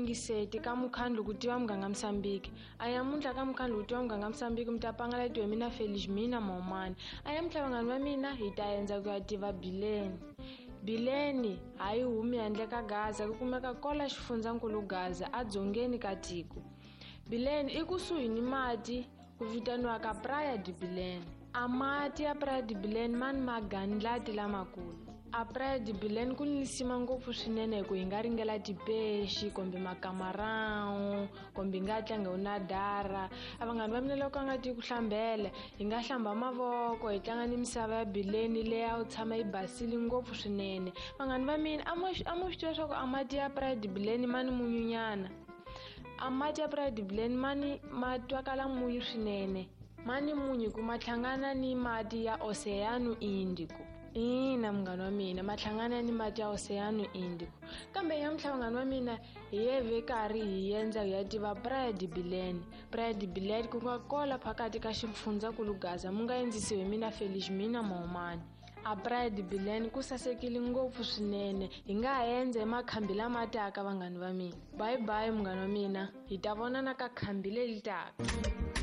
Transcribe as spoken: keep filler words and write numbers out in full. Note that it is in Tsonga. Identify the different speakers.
Speaker 1: yingiseti ka mukhandlu ku tiva muganga Msambiki. Aya munhla ka mukhandlu ku tiva muganga Msambiki mi ta pangaletiwe mina Felixmina Maumani. Aya munhla vanghana va mina hi ta endza ku ya tiva Bileni. Bileni hayi humi handle ka Gaza ku kumeka kola xifundzhankulu Gaza adzongeni ka tiko. Bileni i kusuhi ni mati ku vitaniwa ka Praia de Bileni. A mati ya Praia de Bileni mani magandlati lamakulu. A Praia de Bileni ku nisima ngopfu swinene ku hi nga ringela tipexi kumbe makamarao kumbe hi nga tlanga una dara. A vanghana va mina loko nga ti ku hlambela hi nga hlamba mavoko hi tlanga ni misava ya Bileni leya u tshama yi basile ngopfu swinene. Vanghana va mina a mo a mo swi tiva swa ku a mati ya Praia de Bileni mani munyunyana. A mati ya Praia de Bileni mani ma twakala munyu swinene. Mani munyu ku matlhangana ni mati ya Oceano Indico. Ina munghana wa mina matlhangana ni mati ya Oceano Indico. Kambe ya mhla vanghana wa mina hi yeve karhi hi yenza hi ya tiva Praia de Bileni. Praia de Bileni ku nga kola phakati ka xifundzhankulu Gaza mu nga endlisiwe mina Felixmina Maumani. A Praia de Bileni ku sasekile ngopfu swinene hi nga ha endza emakhambi lama taka vanghana va mina. Bye bye munghana wa mina hi ta vonana ka khambi leli taka.